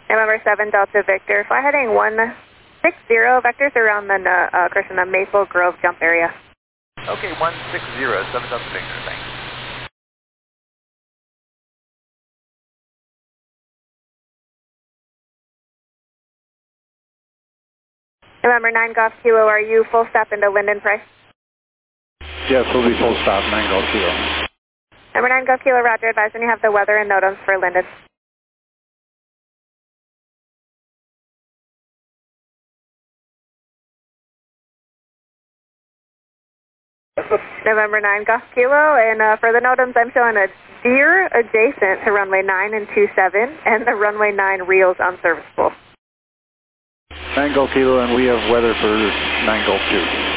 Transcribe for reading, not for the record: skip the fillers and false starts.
November 7 Delta Victor, fly heading 160, vectors around the Christian, the Maple Grove jump area. Okay, 160, 7 Delta Victor, thanks. November 9 Golf Kilo, are you full stop into Linden Price? Yes, we'll be full stop, 9 Golf Kilo. Number 9 Golf Kilo, roger, advise when you have the weather and NOTAMs for Linden. November 9 Golf Kilo, and for the NOTAMs I'm showing a deer adjacent to runway 9 and 27, and the runway 9 reels unserviceable. 9 Golf Kilo, and we have weather for 9 Golf 2.